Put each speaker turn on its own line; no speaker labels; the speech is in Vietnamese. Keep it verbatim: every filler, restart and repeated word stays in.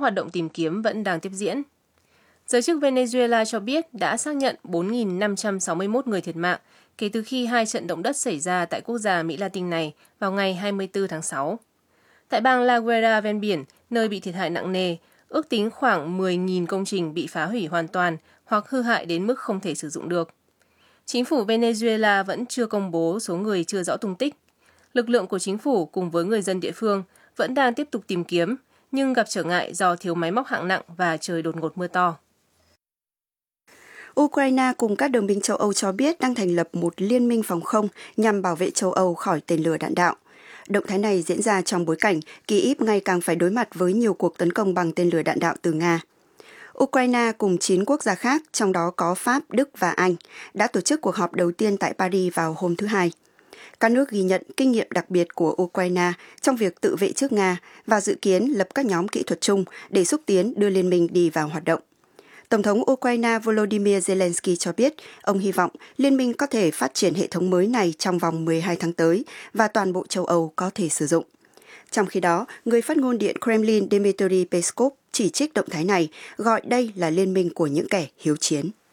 hoạt động tìm kiếm vẫn đang tiếp diễn. Giới chức Venezuela cho biết đã xác nhận bốn nghìn năm trăm sáu mươi mốt người thiệt mạng kể từ khi hai trận động đất xảy ra tại quốc gia Mỹ Latin này vào ngày hai mươi tư tháng sáu. Tại bang La Guaira ven biển, nơi bị thiệt hại nặng nề, ước tính khoảng mười nghìn công trình bị phá hủy hoàn toàn hoặc hư hại đến mức không thể sử dụng được. Chính phủ Venezuela vẫn chưa công bố số người chưa rõ tung tích. Lực lượng của chính phủ cùng với người dân địa phương vẫn đang tiếp tục tìm kiếm, nhưng gặp trở ngại do thiếu máy móc hạng nặng và trời đột ngột mưa to.
Ukraine cùng các đồng minh châu Âu cho biết đang thành lập một liên minh phòng không nhằm bảo vệ châu Âu khỏi tên lửa đạn đạo. Động thái này diễn ra trong bối cảnh Kyiv ngày càng phải đối mặt với nhiều cuộc tấn công bằng tên lửa đạn đạo từ Nga. Ukraine cùng chín quốc gia khác, trong đó có Pháp, Đức và Anh, đã tổ chức cuộc họp đầu tiên tại Paris vào hôm thứ Hai. Các nước ghi nhận kinh nghiệm đặc biệt của Ukraine trong việc tự vệ trước Nga và dự kiến lập các nhóm kỹ thuật chung để xúc tiến đưa liên minh đi vào hoạt động. Tổng thống Ukraine Volodymyr Zelensky cho biết ông hy vọng liên minh có thể phát triển hệ thống mới này trong vòng mười hai tháng tới và toàn bộ châu Âu có thể sử dụng. Trong khi đó, người phát ngôn Điện Kremlin Dmitry Peskov chỉ trích động thái này, gọi đây là liên minh của những kẻ hiếu chiến.